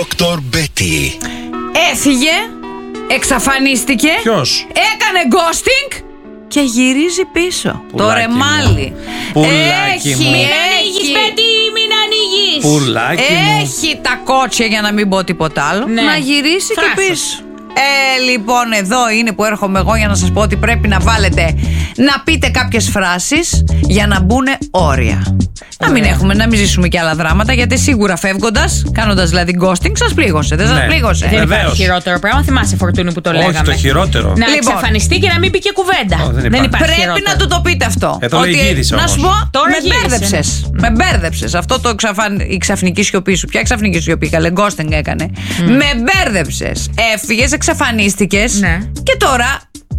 Dr. Betty. Έφυγε, εξαφανίστηκε. Ποιος? Έκανε ghosting και γυρίζει πίσω. Το Πουλάκι ρεμάλι. Πουλάκι μου. Μην ανοίγεις, Πέτη, μην ανοίγεις. Πουλάκι μου. Έχει τα κότσια, για να μην πω τίποτα άλλο, Ναι. να γυρίσει Θράσος. και πίσω. Λοιπόν, εδώ είναι που έρχομαι εγώ για να σας πω ότι πρέπει να βάλετε, να πείτε κάποιες φράσεις για να μπουν όρια. Να μην ζήσουμε και άλλα δράματα, γιατί σίγουρα φεύγοντας, κάνοντας δηλαδή ghosting, σας πλήγωσε. Δεν σας Ναι. πλήγωσε. Δεν υπάρχει Βεβαίως. χειρότερο πράγμα. Θυμάσαι, Φορτούνη, που το λέγαμε. Όχι, το χειρότερο. Να Λοιπόν. εξαφανιστεί και να μην πει και κουβέντα. δεν υπάρχει. υπάρχει Πρέπει χειρότερο. να του το πείτε αυτό. Εδώ λέει γύρισε να σου πω, όμως. Τώρα με γύρισε, μπέρδεψες. Με μπέρδεψες. Αυτό η ξαφνική σιωπή σου. Ποια ξαφνική σιωπή, καλέ, ghosting έκανε. Με μπέρδεψες. Έφυγες, εξαφανίστηκες. Ναι. Και τώρα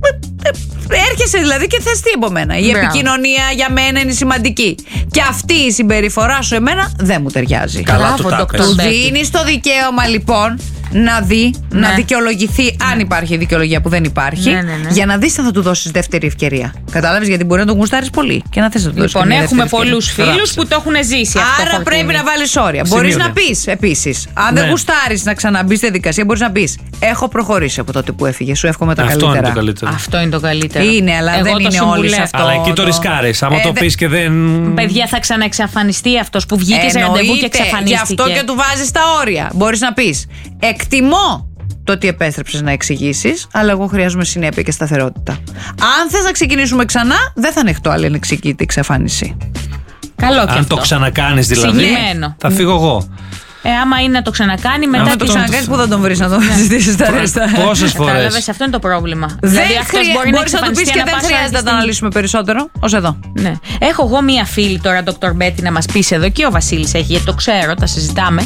έρχεσαι δηλαδή και θες τι από μένα. Η Μπράβο. επικοινωνία για μένα είναι σημαντική. Και αυτή η συμπεριφορά σου εμένα δεν μου ταιριάζει. Καλά Μπράβο, του τα Dr. πες. Του Betty. δίνεις το δικαίωμα λοιπόν να δει, να Ναι. δικαιολογηθεί, αν υπάρχει δικαιολογία που δεν υπάρχει, Ναι, ναι, ναι. για να δεις αν θα του δώσεις δεύτερη ευκαιρία. Κατάλαβες, γιατί μπορεί να τον γουστάρεις πολύ και να θες να του δώσεις Λοιπόν, μια έχουμε δεύτερη πολλούς ευκαιρία. φίλους που το έχουν ζήσει αυτό. Άρα Φορτούνη. πρέπει να βάλεις όρια. Μπορείς Σημείωτε. να πεις επίσης, αν Ναι. δεν γουστάρεις να ξαναμπείς στη διαδικασία, μπορείς να πεις: έχω προχωρήσει από τότε που έφυγε. Σου εύχομαι τα Αυτό είναι καλύτερα. το καλύτερο. Αυτό είναι το καλύτερο. Είναι, αλλά Εγώ δεν το είναι όλοι σε συμβουλεύω. αυτό. Αλλά εκεί το ρισκάρεις. Άμα το πεις και δεν. Παιδιά, θα ξαναεξαφανιστεί αυτός που βγήκε σε ραντεβού και Εννοείται, εξαφανίστηκε. γι' αυτό και του βάζεις τα όρια. Μπορείς να πεις: εκτιμώ το ότι επέστρεψες να εξηγήσεις, αλλά εγώ χρειάζομαι συνέπεια και σταθερότητα. Αν θες να ξεκινήσουμε ξανά, δεν θα ανεχτώ άλλη ανεξηγητή εξαφάνιση. Καλό και Αν αυτό. το ξανακάνεις δηλαδή, Συγκεκριμένο. θα φύγω εγώ. Άμα είναι να το ξανακάνει, μετά Αν τι το ξανακάνεις, πού θα τον βρεις να τον ζητήσεις τα ρέστα. Πόσες φορές. Κατάλαβες, αυτό είναι το πρόβλημα. Δεν Δηλαδή, αυτός μπορεί να μπορείς να του πεις εξαφανιστεί και ανά δεν πάσα χρειάζεται να το στιγμή. αναλύσουμε περισσότερο. Ως εδώ. Ναι. Έχω εγώ μία φίλη τώρα, Dr. Betty, να μας πείσει εδώ, και ο Βασίλης έχει, γιατί το ξέρω, τα συζητάμε.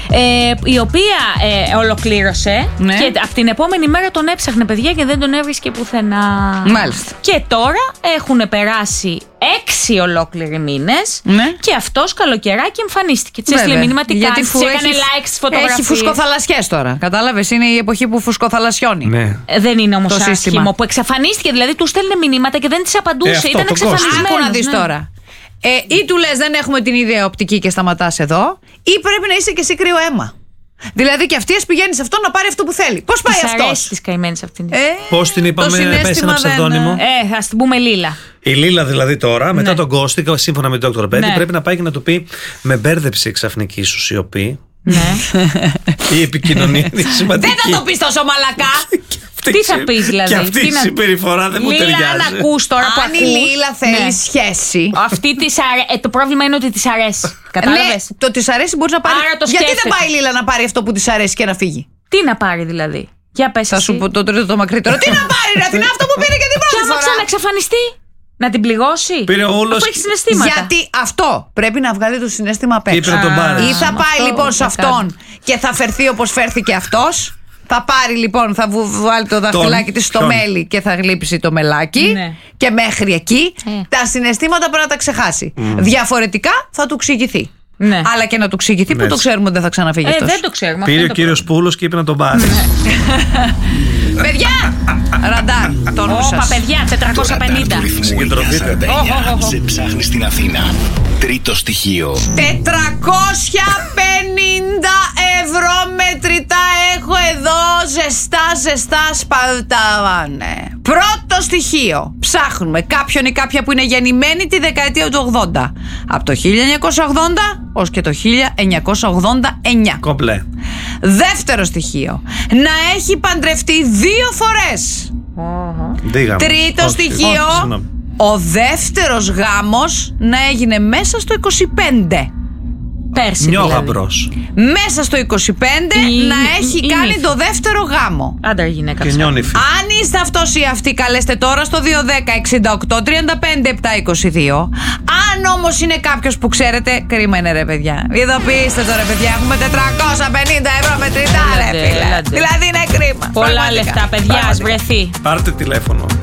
Η οποία ολοκλήρωσε Ναι. και από την επόμενη μέρα τον έψαχνε, παιδιά, και δεν τον έβρισκε πουθενά. Μάλιστα. Και τώρα έχουν περάσει 6 ολόκληροι μήνες, Ναι. και αυτός καλοκαιράκι εμφανίστηκε. Της έστειλε Βέβαια. μηνυματικά, Γιατί της φου- έκανε like στις φωτογραφίες. Έχει φουσκοθαλασσιές τώρα. Κατάλαβες, είναι η εποχή που φουσκοθαλασσιώνει. Ναι. Δεν είναι όμως Το σύστημα. άσχημο που εξαφανίστηκε, δηλαδή του στέλνε μηνύματα και δεν της απαντούσε. Αυτό, Ήταν το εξαφανισμένος. Άκου να δεις ναι. τώρα. Ή του λες δεν έχουμε την ίδια οπτική και σταματάς εδώ, ή πρέπει να είσαι και εσύ κρύο αίμα. Δηλαδή και αυτή πηγαίνει σε αυτό να πάρει αυτό που θέλει. Πώς πάει Της αρέσει αυτός? της καημένης αυτήν. Πώς την το είπαμε, συναίσθημα πες ένα δεν- ψευδόνυμο. Ας την πούμε Λίλα. Η Λίλα δηλαδή τώρα, μετά Ναι. τον ghosting, σύμφωνα με τον Dr. Betty, Ναι. πρέπει να πάει και να του πει: με μπέρδεψε η ξαφνική σου σιωπή. Ναι. Η επικοινωνία είναι σημαντική. Δεν θα το πεις τόσο μαλακά. Τι θα πεις δηλαδή? Και αυτή Τι η να- συμπεριφορά δεν μου Λίλα, αν ταιριάζει. ακούς τώρα που Αν η ακούς, Λίλα θέλει ναι. σχέση. Αυτή το πρόβλημα είναι ότι της αρέσει. Κατάλαβες? Ναι, το της αρέσει μπορεί να πάρει. Άρα το Γιατί δεν σκέφτεται. πάει η Λίλα να πάρει αυτό που της αρέσει και να φύγει? Τι να πάρει δηλαδή? Για πες Θα εσύ. σου πω το τρίτο το μακρύτερο. Τι να πάρει, ρε Αθηνά, αυτό που πήρε και την Και πρώτη άμα φορά. ξαναεξαφανιστεί, να την πληγώσει. Πήρε όλος- Αφού έχει συναισθήματα. Γιατί αυτό πρέπει να βγάλει το συναίσθημα απ' έξω. Είπε να τον πάρει. Ή θα με πάει αυτό λοιπόν σε θα αυτόν και θα φερθεί όπως φέρθηκε αυτός. Θα πάρει λοιπόν, θα βάλει το δαχτυλάκι της στο Ποιον? μέλι και θα γλύψει το μελάκι. Ναι. Και μέχρι εκεί Ε. τα συναισθήματα πρέπει να τα ξεχάσει. Διαφορετικά θα του ξηγηθεί. Ναι. Αλλά και να του ξηγηθεί που Ναι. το ξέρουμε ότι δεν θα ξαναφύγει αυτός. Δεν το ξέρουμε. αυτό Πήρε είναι ο το κύριος Πούλος και είπε να τον πάρει. Παιδιά! Ραντάρ, το νου Όπα, σας. παιδιά, 450. Του ρυθμού Συγκεντρωθείτε. 949 σε ψάχνει στην Αθήνα. Τρίτο στοιχείο. 450 ευρώ μετρητά έχω εδώ, ζεστά σπαρταβάνε. Πρώτο στοιχείο. Ψάχνουμε κάποιον ή κάποια που είναι γεννημένη τη δεκαετία του 80. Από το 1980 ως και το 1989. Κομπλέ. Δεύτερο στοιχείο. Να έχει παντρευτεί 2 φορές. Δίγαμε. Τρίτο Όχι, στοιχείο. όχι, συγγνώμη. Ο δεύτερος γάμος να έγινε μέσα στο 25. Πέρσι. Νιώγα δηλαδή. μπρος. Μέσα στο 25 να έχει κάνει νύφη. το δεύτερο γάμο. Άντρα ή γυναίκα. Και ψάχνω. νιώνει φίλη. Αν είστε αυτός ή αυτή, καλέστε τώρα στο 210-68-35-722. Αν όμως είναι κάποιος που ξέρετε, κρίμα είναι ρε παιδιά. Ειδοποιήστε το ρε παιδιά, έχουμε 450 ευρώ μετρητά ρε Έλατε, φίλε. έλατε. Δηλαδή είναι κρίμα. Πολλά Πραγματικά. λεφτά, παιδιά, ας βρεθεί. Πάρτε τηλέφωνο.